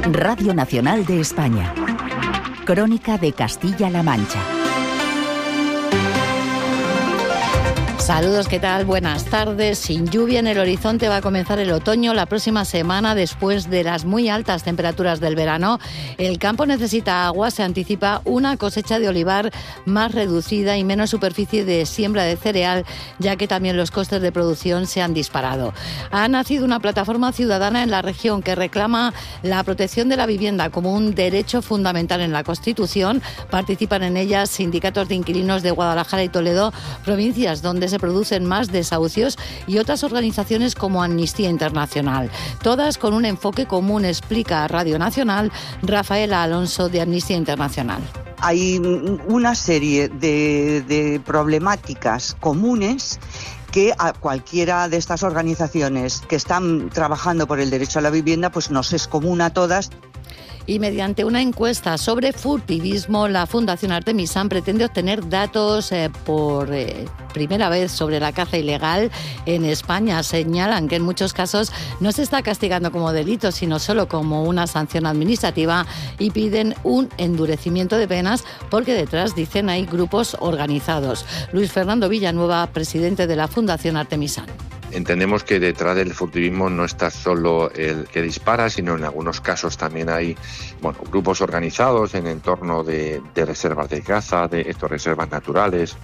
Radio Nacional de España. Crónica de Castilla-La Mancha. Saludos, ¿qué tal? Buenas tardes. Sin lluvia en el horizonte va a comenzar el otoño la próxima semana después de las muy altas temperaturas del verano. El campo necesita agua, se anticipa una cosecha de olivar más reducida y menos superficie de siembra de cereal, ya que también los costes de producción se han disparado. Ha nacido una plataforma ciudadana en la región que reclama la protección de la vivienda como un derecho fundamental en la Constitución. Participan en ella sindicatos de inquilinos de Guadalajara y Toledo, provincias donde se producen más desahucios, y otras organizaciones como Amnistía Internacional. Todas con un enfoque común, explica a Radio Nacional Rafaela Alonso de Amnistía Internacional. Hay una serie de problemáticas comunes que a cualquiera de estas organizaciones que están trabajando por el derecho a la vivienda pues nos es común a todas. Y mediante una encuesta sobre furtivismo, la Fundación Artemisán pretende obtener datos por primera vez sobre la caza ilegal en España. Señalan que en muchos casos no se está castigando como delito, sino solo como una sanción administrativa, y piden un endurecimiento de penas porque detrás, dicen, hay grupos organizados. Luis Fernando Villanueva, presidente de la Fundación Artemisán. Entendemos que detrás del furtivismo no está solo el que dispara, sino en algunos casos también hay grupos organizados en entorno de reservas de caza, de estas reservas naturales.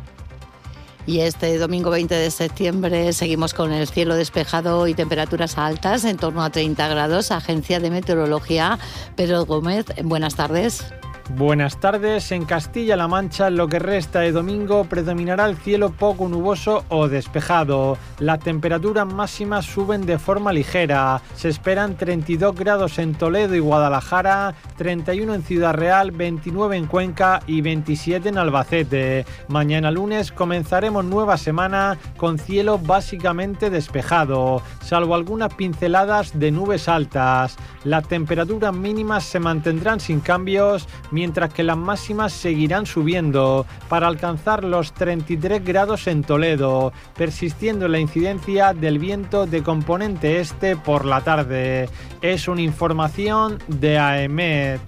Y este domingo 20 de septiembre seguimos con el cielo despejado y temperaturas altas, en torno a 30 grados. Agencia de Meteorología, Pedro Gómez, buenas tardes. Buenas tardes. En Castilla-La Mancha, lo que resta de domingo, predominará el cielo poco nuboso o despejado. Las temperaturas máximas suben de forma ligera. Se esperan 32 grados en Toledo y Guadalajara, 31 en Ciudad Real, 29 en Cuenca y 27 en Albacete. Mañana lunes comenzaremos nueva semana con cielo básicamente despejado, salvo algunas pinceladas de nubes altas. Las temperaturas mínimas se mantendrán sin cambios, mientras que las máximas seguirán subiendo para alcanzar los 33 grados en Toledo, persistiendo la incidencia del viento de componente este por la tarde. Es una información de AEMET.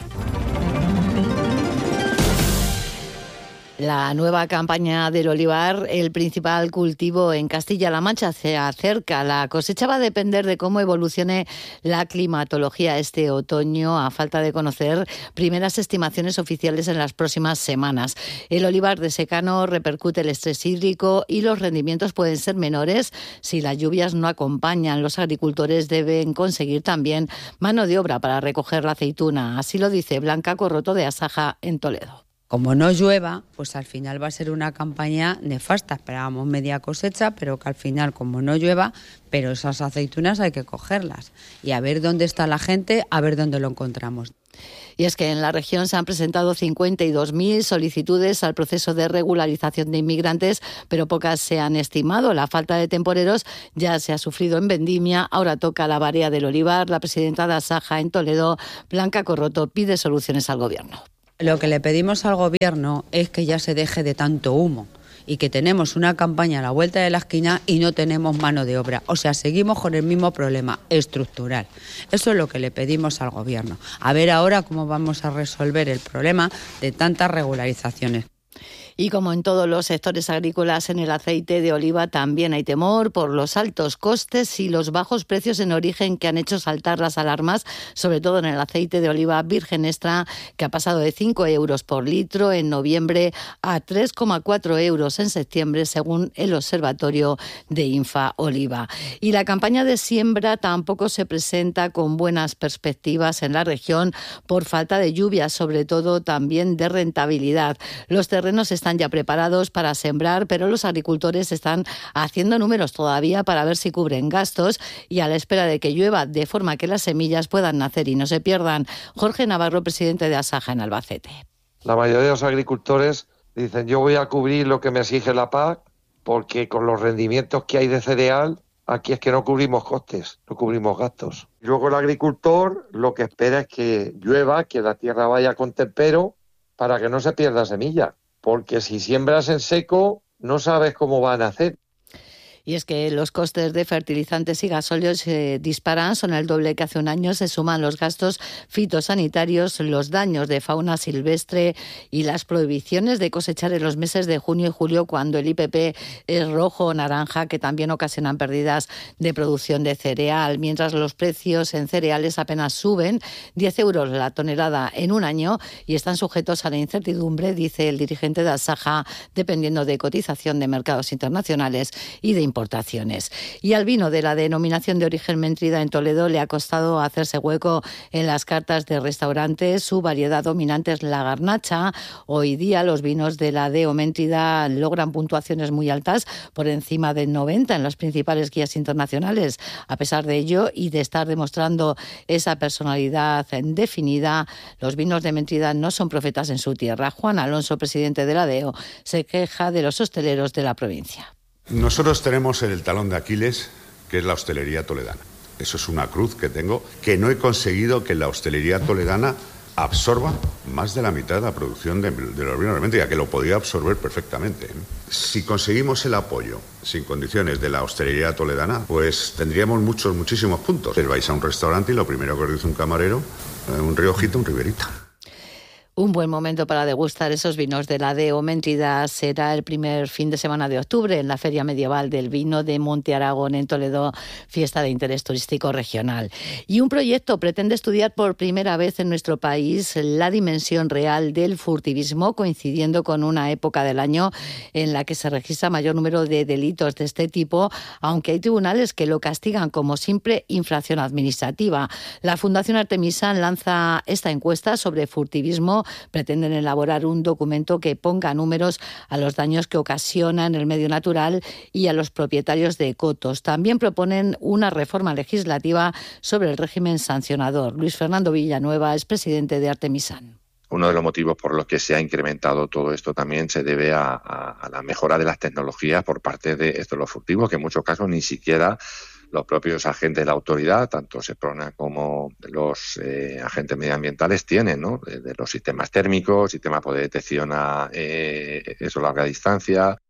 La nueva campaña del olivar, el principal cultivo en Castilla-La Mancha, se acerca. La cosecha va a depender de cómo evolucione la climatología este otoño, a falta de conocer primeras estimaciones oficiales en las próximas semanas. El olivar de secano repercute el estrés hídrico y los rendimientos pueden ser menores si las lluvias no acompañan. Los agricultores deben conseguir también mano de obra para recoger la aceituna. Así lo dice Blanca Corroto de Asaja en Toledo. Como no llueva, pues al final va a ser una campaña nefasta. Esperábamos media cosecha, pero que al final, como no llueva, pero esas aceitunas hay que cogerlas. Y a ver dónde está la gente, a ver dónde lo encontramos. Y es que en la región se han presentado 52.000 solicitudes al proceso de regularización de inmigrantes, pero pocas se han estimado. La falta de temporeros ya se ha sufrido en Vendimia, ahora toca la Barea del Olivar. La presidenta de Asaja en Toledo, Blanca Corroto, pide soluciones al Gobierno. Lo que le pedimos al Gobierno es que ya se deje de tanto humo y que tenemos una campaña a la vuelta de la esquina y no tenemos mano de obra. O sea, seguimos con el mismo problema estructural. Eso es lo que le pedimos al Gobierno. A ver ahora cómo vamos a resolver el problema de tantas regularizaciones. Y como en todos los sectores agrícolas, en el aceite de oliva también hay temor por los altos costes y los bajos precios en origen que han hecho saltar las alarmas, sobre todo en el aceite de oliva virgen extra, que ha pasado de 5 euros por litro en noviembre a 3,4 euros en septiembre, según el Observatorio de Infa Oliva. Y la campaña de siembra tampoco se presenta con buenas perspectivas en la región por falta de lluvias, sobre todo también de rentabilidad. Los terrenos están ya preparados para sembrar, pero los agricultores están haciendo números todavía para ver si cubren gastos y a la espera de que llueva, de forma que las semillas puedan nacer y no se pierdan. Jorge Navarro, presidente de Asaja en Albacete. La mayoría de los agricultores dicen: yo voy a cubrir lo que me exige la PAC, porque con los rendimientos que hay de cereal, aquí es que no cubrimos costes, no cubrimos gastos. Luego el agricultor lo que espera es que llueva, que la tierra vaya con tempero, para que no se pierda semilla. Porque si siembras en seco, no sabes cómo van a hacer. Y es que los costes de fertilizantes y gasóleos se disparan, son el doble que hace un año. Se suman los gastos fitosanitarios, los daños de fauna silvestre y las prohibiciones de cosechar en los meses de junio y julio, cuando el IPP es rojo o naranja, que también ocasionan pérdidas de producción de cereal. Mientras los precios en cereales apenas suben 10 euros la tonelada en un año y están sujetos a la incertidumbre, dice el dirigente de Asaja, dependiendo de cotización de mercados internacionales y de importaciones. Y al vino de la denominación de origen Méntrida en Toledo le ha costado hacerse hueco en las cartas de restaurantes. Su variedad dominante es la garnacha. Hoy día los vinos de la DO Méntrida logran puntuaciones muy altas, por encima de 90 en las principales guías internacionales. A pesar de ello y de estar demostrando esa personalidad definida, los vinos de Méntrida no son profetas en su tierra. Juan Alonso, presidente de la DO, se queja de los hosteleros de la provincia. Nosotros tenemos el talón de Aquiles, que es la hostelería toledana. Eso es una cruz que tengo, que no he conseguido que la hostelería toledana absorba más de la mitad de la producción de los vinos de Méntrida, que lo podía absorber perfectamente. Si conseguimos el apoyo sin condiciones de la hostelería toledana, pues tendríamos muchísimos puntos. Vais a un restaurante y lo primero que os dice un camarero, un riojito, un riverita. Un buen momento para degustar esos vinos de la DO Méntrida será el primer fin de semana de octubre en la Feria Medieval del Vino de Monte Aragón en Toledo, fiesta de interés turístico regional. Y un proyecto pretende estudiar por primera vez en nuestro país la dimensión real del furtivismo, coincidiendo con una época del año en la que se registra mayor número de delitos de este tipo, aunque hay tribunales que lo castigan como simple infracción administrativa. La Fundación Artemisan lanza esta encuesta sobre furtivismo. Pretenden elaborar un documento que ponga números a los daños que ocasiona en el medio natural y a los propietarios de cotos. También proponen una reforma legislativa sobre el régimen sancionador. Luis Fernando Villanueva es presidente de Artemisan. Uno de los motivos por los que se ha incrementado todo esto también se debe a la mejora de las tecnologías por parte de los furtivos, que en muchos casos ni siquiera los propios agentes de la autoridad, tanto SEPRONA como los agentes medioambientales, tienen, ¿no? De los sistemas térmicos, sistemas de detección a larga distancia.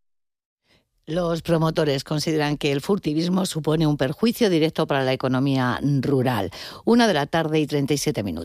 Los promotores consideran que el furtivismo supone un perjuicio directo para la economía rural. 1:37 p.m.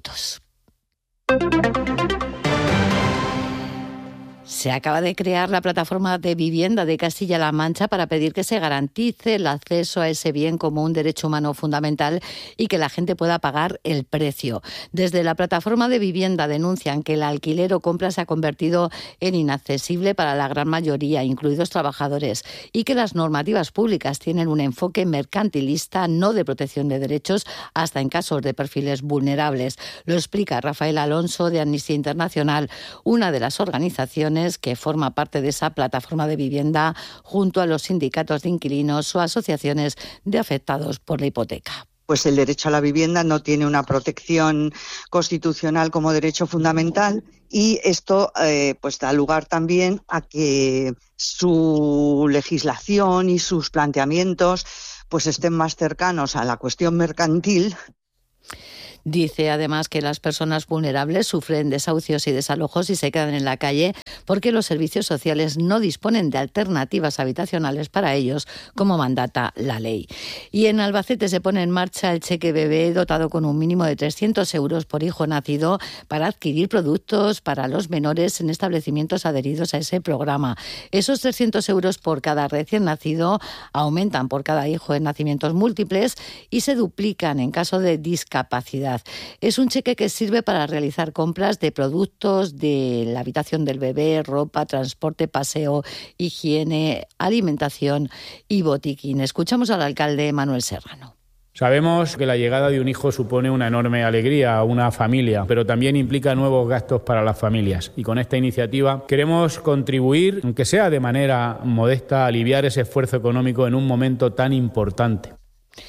Se acaba de crear la plataforma de vivienda de Castilla-La Mancha para pedir que se garantice el acceso a ese bien como un derecho humano fundamental y que la gente pueda pagar el precio. Desde la plataforma de vivienda denuncian que el alquiler o compra se ha convertido en inaccesible para la gran mayoría, incluidos trabajadores, y que las normativas públicas tienen un enfoque mercantilista, no de protección de derechos, hasta en casos de perfiles vulnerables. Lo explica Rafael Alonso de Amnistía Internacional, una de las organizaciones que forma parte de esa plataforma de vivienda junto a los sindicatos de inquilinos o asociaciones de afectados por la hipoteca. Pues el derecho a la vivienda no tiene una protección constitucional como derecho fundamental y esto pues da lugar también a que su legislación y sus planteamientos pues estén más cercanos a la cuestión mercantil. Dice además que las personas vulnerables sufren desahucios y desalojos y se quedan en la calle porque los servicios sociales no disponen de alternativas habitacionales para ellos, como mandata la ley. Y en Albacete se pone en marcha el cheque bebé dotado con un mínimo de 300 euros por hijo nacido para adquirir productos para los menores en establecimientos adheridos a ese programa. Esos 300 euros por cada recién nacido aumentan por cada hijo en nacimientos múltiples y se duplican en caso de discapacidad. Es un cheque que sirve para realizar compras de productos de la habitación del bebé, ropa, transporte, paseo, higiene, alimentación y botiquín. Escuchamos al alcalde Manuel Serrano. Sabemos que la llegada de un hijo supone una enorme alegría a una familia, pero también implica nuevos gastos para las familias. Y con esta iniciativa queremos contribuir, aunque sea de manera modesta, a aliviar ese esfuerzo económico en un momento tan importante.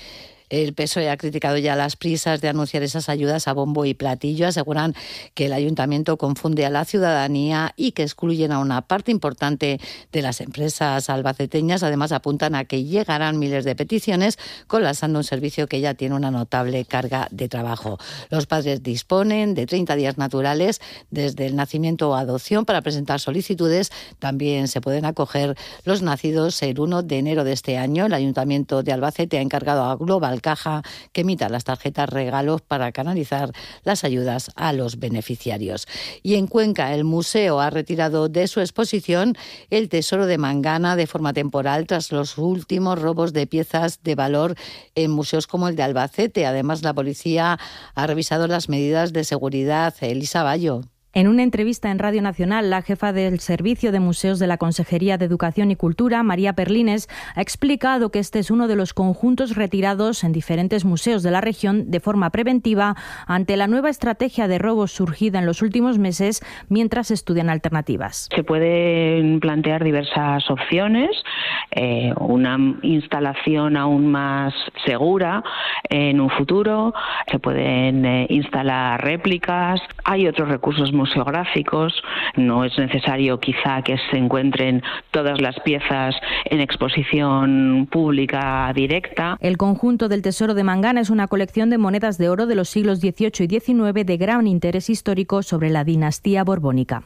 El PSOE ha criticado ya las prisas de anunciar esas ayudas a bombo y platillo. Aseguran que el ayuntamiento confunde a la ciudadanía y que excluyen a una parte importante de las empresas albaceteñas. Además, apuntan a que llegarán miles de peticiones, colapsando un servicio que ya tiene una notable carga de trabajo. Los padres disponen de 30 días naturales desde el nacimiento o adopción para presentar solicitudes. También se pueden acoger los nacidos el 1 de enero de este año. El Ayuntamiento de Albacete ha encargado a Global Caja que emita las tarjetas regalos para canalizar las ayudas a los beneficiarios. Y en Cuenca, el museo ha retirado de su exposición el tesoro de Mangana de forma temporal tras los últimos robos de piezas de valor en museos como el de Albacete. Además, la policía ha revisado las medidas de seguridad. Elisa Bayo. En una entrevista en Radio Nacional, la jefa del Servicio de Museos de la Consejería de Educación y Cultura, María Perlines, ha explicado que este es uno de los conjuntos retirados en diferentes museos de la región de forma preventiva ante la nueva estrategia de robos surgida en los últimos meses mientras estudian alternativas. Se pueden plantear diversas opciones, una instalación aún más segura en un futuro, se pueden instalar réplicas, hay otros recursos museográficos, no es necesario quizá que se encuentren todas las piezas en exposición pública directa. El conjunto del Tesoro de Mangana es una colección de monedas de oro de los siglos XVIII y XIX de gran interés histórico sobre la dinastía borbónica.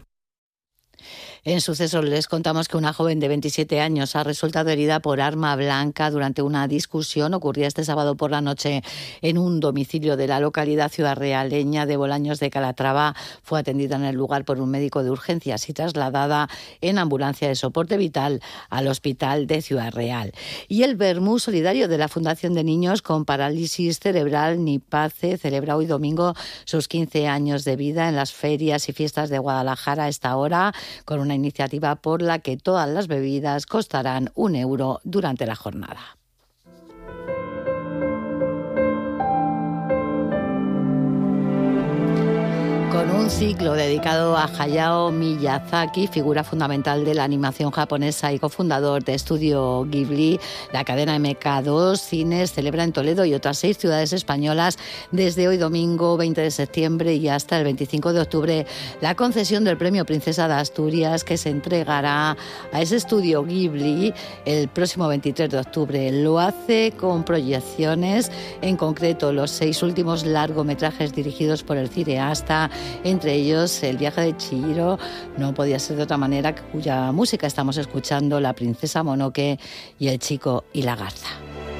En sucesos les contamos que una joven de 27 años ha resultado herida por arma blanca durante una discusión. Ocurría este sábado por la noche en un domicilio de la localidad ciudadrealeña de Bolaños de Calatrava. Fue atendida en el lugar por un médico de urgencias y trasladada en ambulancia de soporte vital al hospital de Ciudad Real. Y el Vermú solidario de la Fundación de Niños con Parálisis Cerebral Nipace celebra hoy domingo sus 15 años de vida en las ferias y fiestas de Guadalajara a esta hora, con una iniciativa por la que todas las bebidas costarán €1 durante la jornada. Con un ciclo dedicado a Hayao Miyazaki, figura fundamental de la animación japonesa y cofundador de Estudio Ghibli, la cadena MK2 Cines celebra en Toledo y otras 6 ciudades españolas desde hoy domingo 20 de septiembre y hasta el 25 de octubre la concesión del Premio Princesa de Asturias, que se entregará a ese Estudio Ghibli el próximo 23 de octubre. Lo hace con proyecciones, en concreto los 6 últimos largometrajes dirigidos por el cineasta, entre ellos El viaje de Chihiro, no podía ser de otra manera, cuya música estamos escuchando, La princesa Mononoke y El chico y la garza.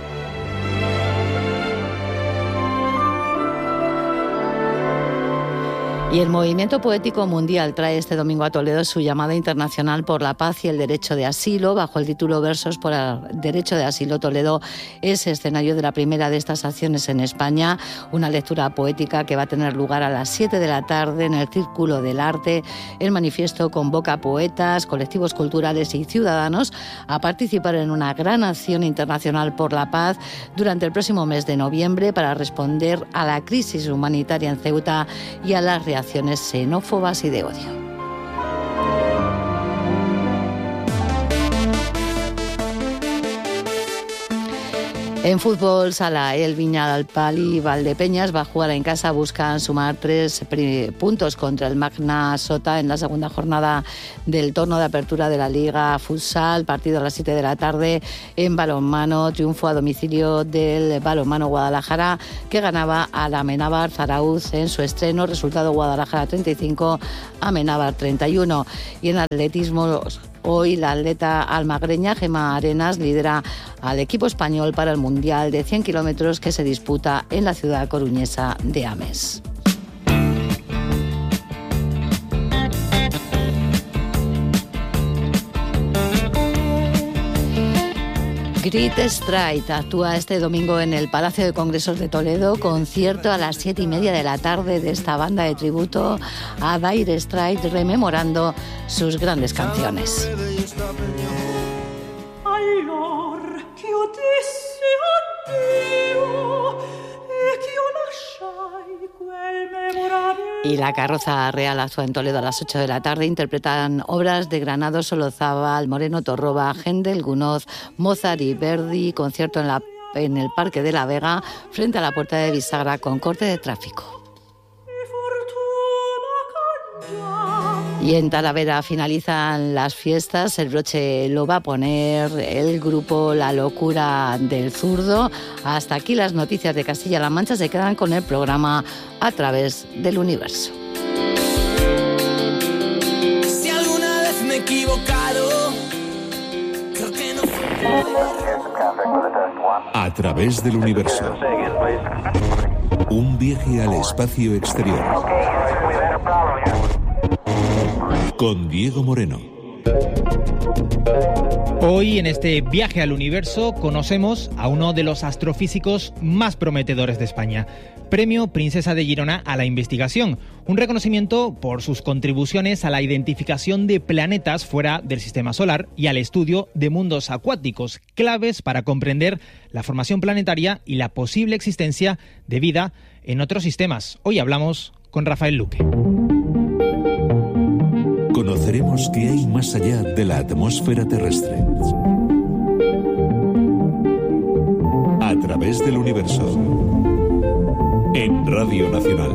Y el Movimiento Poético Mundial trae este domingo a Toledo su llamada internacional por la paz y el derecho de asilo. Bajo el título Versos por el derecho de asilo, Toledo es escenario de la primera de estas acciones en España, una lectura poética que va a tener lugar a las 7 de la tarde en el Círculo del Arte. El manifiesto convoca a poetas, colectivos culturales y ciudadanos a participar en una gran acción internacional por la paz durante el próximo mes de noviembre para responder a la crisis humanitaria en Ceuta y a las reacciones xenófobas y de odio. En fútbol sala, el Viñalpali Valdepeñas va a jugar en casa, buscan sumar 3 puntos contra el Magna Sota en la segunda jornada del torneo de apertura de la Liga Futsal, partido a las 7 de la tarde. En balonmano, triunfo a domicilio del Balonmano Guadalajara, que ganaba al Amenábar Zarauz en su estreno, resultado Guadalajara 35, Amenábar 31. Y en atletismo, hoy la atleta almagreña Gemma Arenas lidera al equipo español para el Mundial de 100 kilómetros que se disputa en la ciudad coruñesa de Ames. Great Stride actúa este domingo en el Palacio de Congresos de Toledo, concierto a las 7:30 de la tarde de esta banda de tributo a Dire Straits, rememorando sus grandes canciones. Y la Carroza Real actúa en Toledo a las 8 de la tarde. Interpretan obras de Granados, Solozábal, Moreno Torroba, Händel, Gounod, Mozart y Verdi. Concierto en la en el Parque de la Vega, frente a la Puerta de Bisagra, con corte de tráfico. Y en Talavera finalizan las fiestas. El broche lo va a poner el grupo La Locura del Zurdo. Hasta aquí las noticias de Castilla-La Mancha. Se quedan con el programa A Través del Universo. Si alguna vez me he equivocado, creo que no A Través del Universo. Un viaje al espacio exterior. Con Diego Moreno. Hoy en este viaje al universo conocemos a uno de los astrofísicos más prometedores de España. Premio Princesa de Girona a la investigación, un reconocimiento por sus contribuciones a la identificación de planetas fuera del sistema solar y al estudio de mundos acuáticos, claves para comprender la formación planetaria y la posible existencia de vida en otros sistemas. Hoy hablamos con Rafael Luque. Conoceremos qué hay más allá de la atmósfera terrestre. A Través del Universo. En Radio Nacional.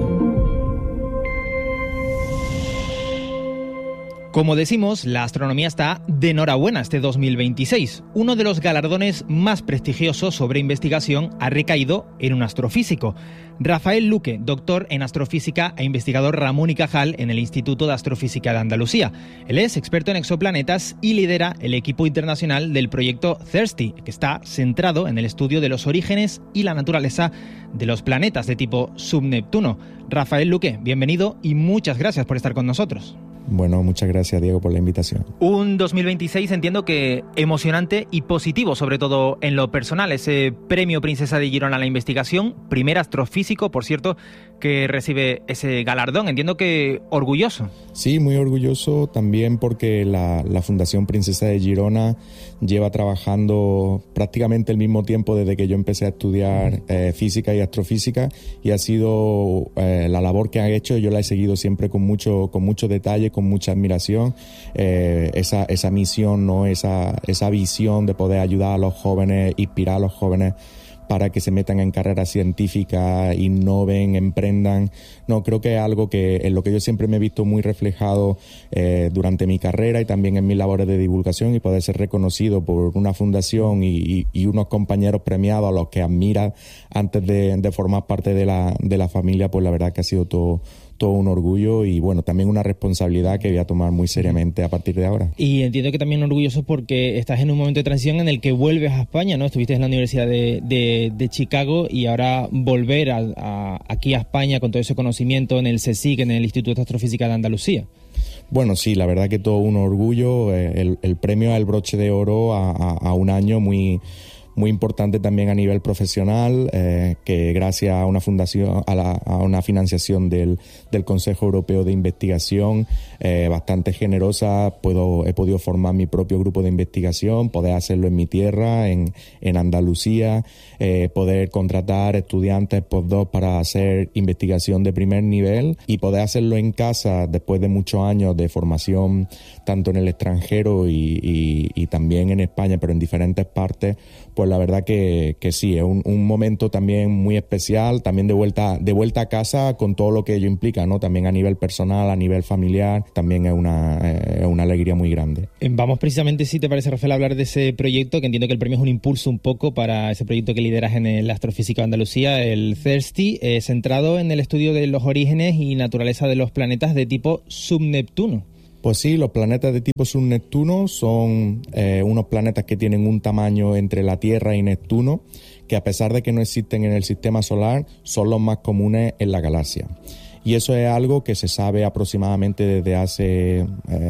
Como decimos, la astronomía está de enhorabuena este 2026. Uno de los galardones más prestigiosos sobre investigación ha recaído en un astrofísico. Rafael Luque, doctor en astrofísica e investigador Ramón y Cajal en el Instituto de Astrofísica de Andalucía. Él es experto en exoplanetas y lidera el equipo internacional del proyecto THIRST, que está centrado en el estudio de los orígenes y la naturaleza de los planetas de tipo subneptuno. Rafael Luque, bienvenido y muchas gracias por estar con nosotros. Bueno, muchas gracias, Diego, por la invitación. Un 2026 entiendo que emocionante y positivo, sobre todo en lo personal. Ese premio Princesa de Girona a la investigación, primer astrofísico, por cierto, que recibe ese galardón. Entiendo que orgulloso. Sí, muy orgulloso también porque la Fundación Princesa de Girona lleva trabajando prácticamente el mismo tiempo desde que yo empecé a estudiar física y astrofísica, y ha sido la labor que han hecho, yo la he seguido siempre con mucho detalle, con mucha admiración, esa misión, ¿no? esa visión de poder ayudar a los jóvenes, inspirar a los jóvenes para que se metan en carreras científicas, innoven, emprendan. No, creo que es algo que en lo que yo siempre me he visto muy reflejado durante mi carrera y también en mis labores de divulgación, y poder ser reconocido por una fundación y unos compañeros premiados a los que admira antes de formar parte de la familia, pues la verdad que ha sido todo un orgullo y bueno, también una responsabilidad que voy a tomar muy seriamente a partir de ahora. Y entiendo que también orgulloso porque estás en un momento de transición en el que vuelves a España, ¿no? Estuviste en la Universidad de Chicago y ahora volver aquí a España con todo ese conocimiento en el CSIC, en el Instituto de Astrofísica de Andalucía. Bueno, sí, la verdad que todo un orgullo. El premio es el broche de oro a un año muy importante también a nivel profesional, que gracias a una fundación, a una financiación del Consejo Europeo de Investigación bastante generosa, he podido formar mi propio grupo de investigación, poder hacerlo en mi tierra, en Andalucía, poder contratar estudiantes postdoc para hacer investigación de primer nivel y poder hacerlo en casa después de muchos años de formación tanto en el extranjero y también en España, pero en diferentes partes. Pues la verdad que sí, es un momento también muy especial, también de vuelta a casa con todo lo que ello implica, ¿no? También a nivel personal, a nivel familiar, también es una alegría muy grande. Vamos precisamente, si te parece, Rafael, a hablar de ese proyecto, que entiendo que el premio es un impulso un poco para ese proyecto que lideras en la Astrofísica de Andalucía, el THIRST, centrado en el estudio de los orígenes y naturaleza de los planetas de tipo subneptuno. Pues sí, los planetas de tipo subneptuno son unos planetas que tienen un tamaño entre la Tierra y Neptuno, que a pesar de que no existen en el sistema solar, son los más comunes en la galaxia. Y eso es algo que se sabe aproximadamente desde hace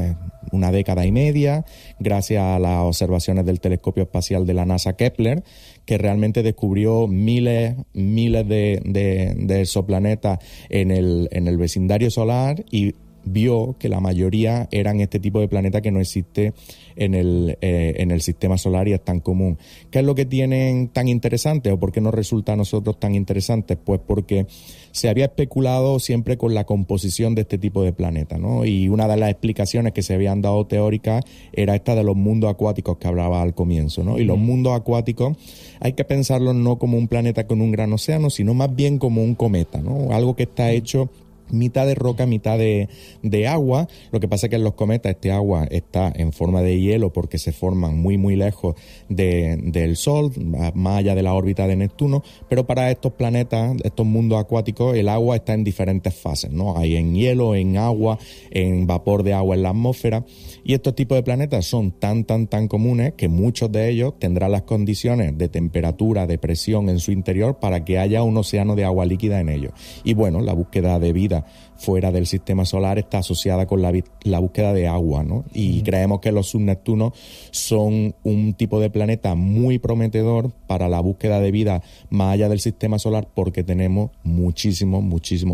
una década y media, gracias a las observaciones del telescopio espacial de la NASA Kepler, que realmente descubrió miles de exoplanetas en el vecindario solar y vio que la mayoría eran este tipo de planeta que no existe en el sistema solar y es tan común. ¿Qué es lo que tienen tan interesante o por qué nos resulta a nosotros tan interesante? Pues porque se había especulado siempre con la composición de este tipo de planetas, ¿no? Y una de las explicaciones que se habían dado teóricas era esta de los mundos acuáticos que hablaba al comienzo, ¿no? Y los mundos acuáticos hay que pensarlos no como un planeta con un gran océano, sino más bien como un cometa, ¿no? Algo que está hecho mitad de roca, mitad de agua. Lo que pasa es que en los cometas este agua está en forma de hielo porque se forman muy muy lejos del Sol, más allá de la órbita de Neptuno, pero para estos planetas, estos mundos acuáticos, el agua está en diferentes fases, ¿no? Hay en hielo, en agua, en vapor de agua en la atmósfera, y estos tipos de planetas son tan comunes que muchos de ellos tendrán las condiciones de temperatura, de presión en su interior para que haya un océano de agua líquida en ellos. Y bueno, la búsqueda de vida fuera del sistema solar está asociada con la búsqueda de agua, ¿no? Y creemos que los subneptunos son un tipo de planeta muy prometedor para la búsqueda de vida más allá del sistema solar porque tenemos muchísimos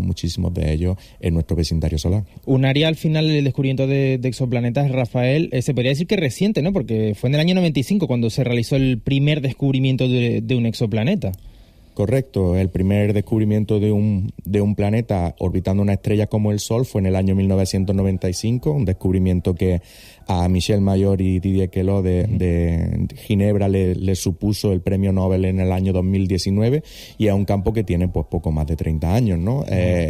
de ellos en nuestro vecindario solar. Un área al final del descubrimiento de exoplanetas, Rafael, se podría decir que reciente, ¿no? Porque fue en el año 95 cuando se realizó el primer descubrimiento de un exoplaneta. Correcto, el primer descubrimiento de un planeta orbitando una estrella como el Sol fue en el año 1995, un descubrimiento que a Michel Mayor y Didier Queloz de Ginebra le supuso el premio Nobel en el año 2019 y es un campo que tiene pues poco más de 30 años, ¿no?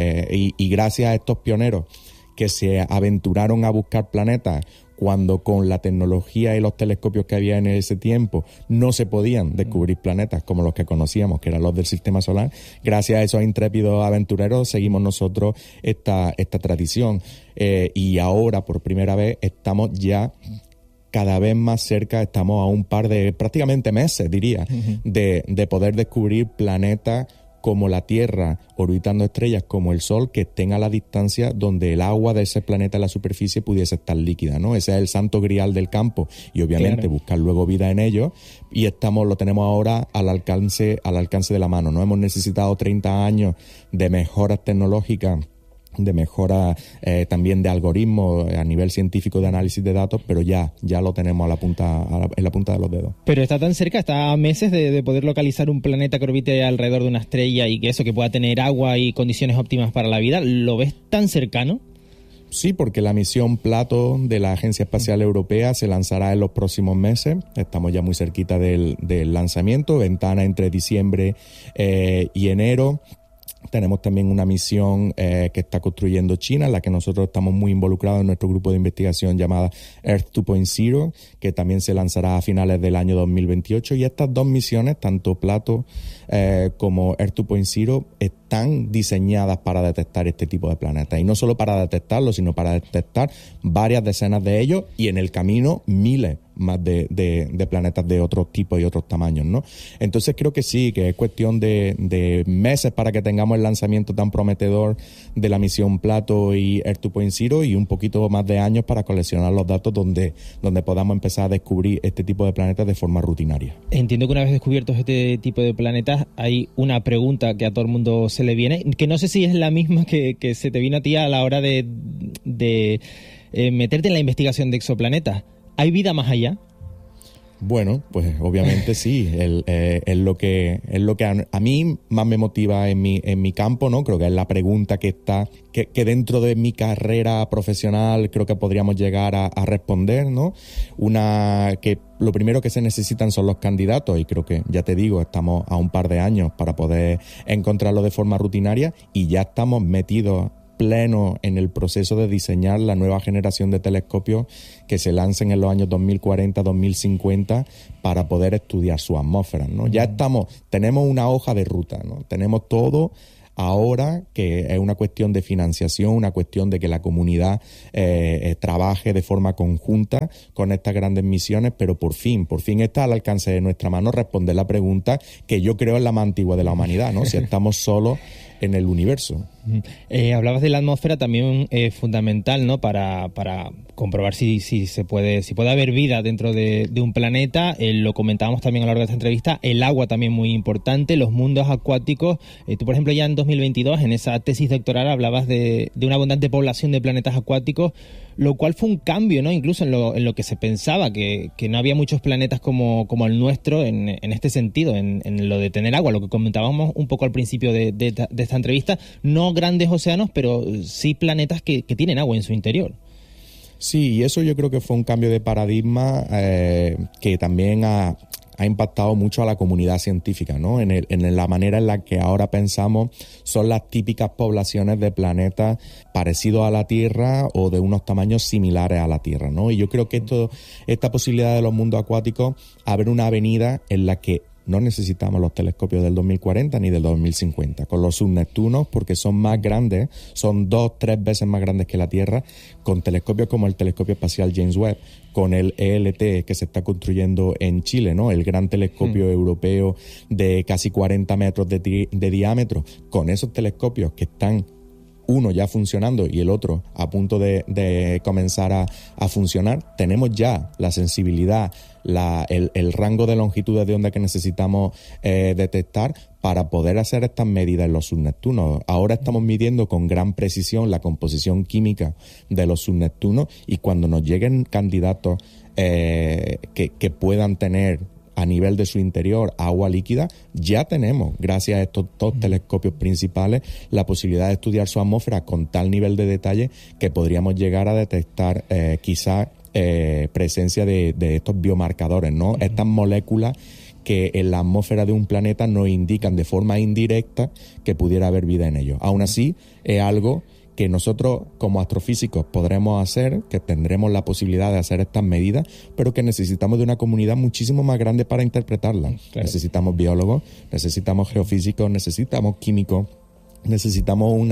Y gracias a estos pioneros que se aventuraron a buscar planetas cuando con la tecnología y los telescopios que había en ese tiempo no se podían descubrir planetas como los que conocíamos, que eran los del sistema solar. Gracias a esos intrépidos aventureros seguimos nosotros esta tradición. Y ahora, por primera vez, estamos ya cada vez más cerca, estamos a un par de, prácticamente meses, diría, de poder descubrir planetas como la Tierra, orbitando estrellas como el Sol, que estén a la distancia donde el agua de ese planeta en la superficie pudiese estar líquida, ¿no? Ese es el santo grial del campo y obviamente buscar luego vida en ellos, y lo tenemos ahora al alcance de la mano, ¿no? Hemos necesitado 30 años de mejoras tecnológicas, de mejora también de algoritmos a nivel científico de análisis de datos, pero ya lo tenemos en la punta de los dedos. Pero está tan cerca, está a meses de poder localizar un planeta que orbite alrededor de una estrella y que pueda tener agua y condiciones óptimas para la vida. ¿Lo ves tan cercano? Sí, porque la misión Plato de la Agencia Espacial Europea se lanzará en los próximos meses. Estamos ya muy cerquita del lanzamiento, ventana entre diciembre y enero. Tenemos también una misión que está construyendo China, en la que nosotros estamos muy involucrados en nuestro grupo de investigación llamada Earth 2.0, que también se lanzará a finales del año 2028. Y estas dos misiones, tanto Plato como Earth 2.0, están diseñadas para detectar este tipo de planetas. Y no solo para detectarlos, sino para detectar varias decenas de ellos y en el camino miles más de planetas de otros tipos y otros tamaños, ¿no? Entonces creo que sí, que es cuestión de meses para que tengamos el lanzamiento tan prometedor de la misión Plato y Earth 2.0 y un poquito más de años para coleccionar los datos donde podamos empezar a descubrir este tipo de planetas de forma rutinaria. Entiendo que una vez descubiertos este tipo de planetas hay una pregunta que a todo el mundo se le viene, que no sé si es la misma que se te vino a ti a la hora de meterte en la investigación de exoplanetas. ¿Hay vida más allá? Bueno, pues obviamente sí. Es lo que a mí más me motiva en mi campo, ¿no? Creo que es la pregunta que dentro de mi carrera profesional creo que podríamos llegar a responder, ¿no? Que lo primero que se necesitan son los candidatos, y creo que, ya te digo, estamos a un par de años para poder encontrarlo de forma rutinaria, y ya estamos metidos pleno en el proceso de diseñar la nueva generación de telescopios que se lancen en los años 2040-2050 para poder estudiar su atmósfera, ¿no? Ya tenemos una hoja de ruta, ¿no? Tenemos todo. Ahora que es una cuestión de financiación, una cuestión de que la comunidad trabaje de forma conjunta con estas grandes misiones, pero por fin está al alcance de nuestra mano responder la pregunta que yo creo es la más antigua de la humanidad, ¿no? Si estamos solos en el universo. Hablabas de la atmósfera también fundamental, ¿no? Para comprobar si puede haber vida dentro de un planeta. Lo comentábamos también a lo largo de esta entrevista. El agua también muy importante, los mundos acuáticos. Tú, por ejemplo, ya en 2022, en esa tesis doctoral, hablabas de una abundante población de planetas acuáticos, lo cual fue un cambio, ¿no? Incluso en lo que se pensaba, que no había muchos planetas como el nuestro en este sentido, en lo de tener agua, lo que comentábamos un poco al principio de esta entrevista. No grandes océanos, pero sí planetas que tienen agua en su interior. Sí, y eso yo creo que fue un cambio de paradigma que también ha impactado mucho a la comunidad científica, ¿no? En la manera en la que ahora pensamos son las típicas poblaciones de planetas parecidos a la Tierra o de unos tamaños similares a la Tierra, ¿no? Y yo creo que esta posibilidad de los mundos acuáticos abre una avenida en la que no necesitamos los telescopios del 2040 ni del 2050, con los subneptunos, porque son más grandes, son 2-3 veces más grandes que la Tierra, con telescopios como el telescopio espacial James Webb, con el ELT que se está construyendo en Chile, ¿no? El gran telescopio europeo de casi 40 metros de diámetro. Con esos telescopios que están uno ya funcionando y el otro a punto de comenzar a funcionar, tenemos ya la sensibilidad, el rango de longitudes de onda que necesitamos detectar para poder hacer estas medidas en los subneptunos. Ahora estamos midiendo con gran precisión la composición química de los subneptunos, y cuando nos lleguen candidatos que puedan tener a nivel de su interior agua líquida, ya tenemos, gracias a estos dos telescopios principales, la posibilidad de estudiar su atmósfera con tal nivel de detalle que podríamos llegar a detectar quizás presencia de estos biomarcadores, ¿no? Estas moléculas que en la atmósfera de un planeta nos indican de forma indirecta que pudiera haber vida en ellos. Aún así, es algo que nosotros como astrofísicos podremos hacer, que tendremos la posibilidad de hacer estas medidas, pero que necesitamos de una comunidad muchísimo más grande para interpretarlas. Claro. Necesitamos biólogos, necesitamos geofísicos, necesitamos químicos, necesitamos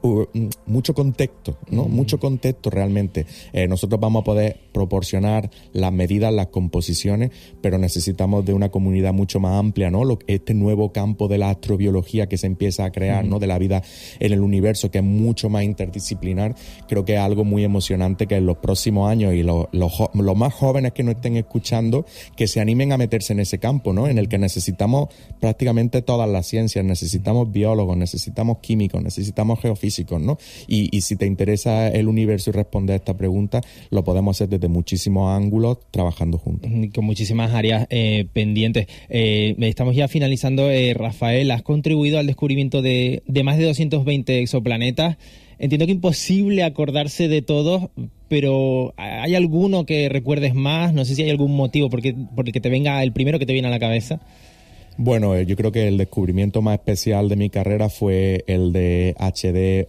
mucho contexto, ¿no? Mucho contexto realmente. Nosotros vamos a poder proporcionar las medidas, las composiciones, pero necesitamos de una comunidad mucho más amplia, ¿no? Este nuevo campo de la astrobiología que se empieza a crear, ¿no? De la vida en el universo, que es mucho más interdisciplinar. Creo que es algo muy emocionante que en los próximos años, y los más jóvenes que nos estén escuchando, que se animen a meterse en ese campo, ¿no? En el que necesitamos prácticamente todas las ciencias, necesitamos biólogos, necesitamos químicos, necesitamos geofísicos, ¿no? Y si te interesa el universo y responder a esta pregunta, lo podemos hacer desde muchísimos ángulos, trabajando juntos. Con muchísimas áreas pendientes. Estamos ya finalizando. Rafael, has contribuido al descubrimiento de más de 220 exoplanetas. Entiendo que imposible acordarse de todos, pero ¿hay alguno que recuerdes más? No sé si hay algún motivo por el que te venga el primero que te viene a la cabeza. Bueno, yo creo que el descubrimiento más especial de mi carrera fue el de HD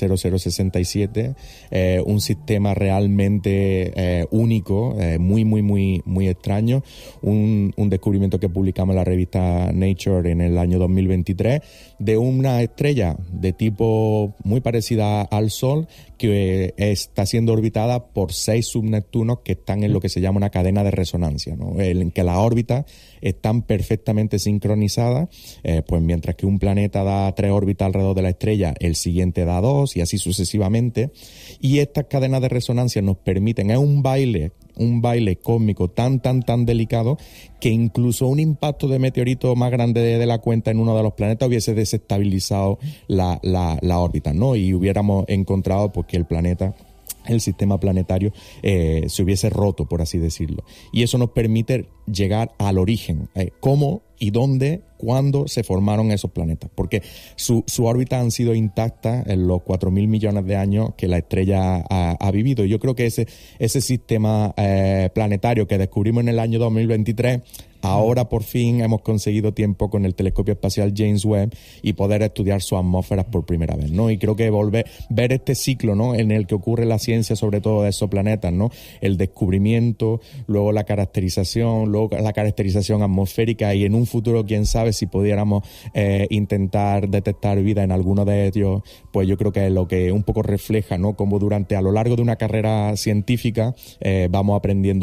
110067, un sistema realmente único, muy extraño, un descubrimiento que publicamos en la revista Nature en el año 2023, de una estrella de tipo muy parecida al Sol, que está siendo orbitada por 6 subneptunos que están en lo que se llama una cadena de resonancia, ¿no? En que las órbitas están perfectamente sincronizadas, pues mientras que un planeta da 3 órbitas alrededor de la estrella, el siguiente da 2 y así sucesivamente. Y estas cadenas de resonancia nos permiten, es un baile cósmico tan delicado, que incluso un impacto de meteorito más grande de la cuenta en uno de los planetas hubiese desestabilizado la órbita, ¿no? Y hubiéramos encontrado pues que el sistema planetario se hubiese roto, por así decirlo. Y eso nos permite llegar al origen, cómo y dónde, cuándo se formaron esos planetas, porque su órbita han sido intactas en los 4.000 millones de años que la estrella ha vivido. Y yo creo que ese sistema planetario que descubrimos en el año 2023, ahora por fin hemos conseguido tiempo con el telescopio espacial James Webb y poder estudiar sus atmósferas por primera vez, ¿no? Y creo que ver este ciclo, ¿no? En el que ocurre la ciencia, sobre todo de esos planetas, ¿no? El descubrimiento, luego la caracterización, luego la caracterización atmosférica, y en un futuro, quién sabe si pudiéramos intentar detectar vida en alguno de ellos, pues yo creo que es lo que un poco refleja, ¿no? Como a lo largo de una carrera científica vamos aprendiendo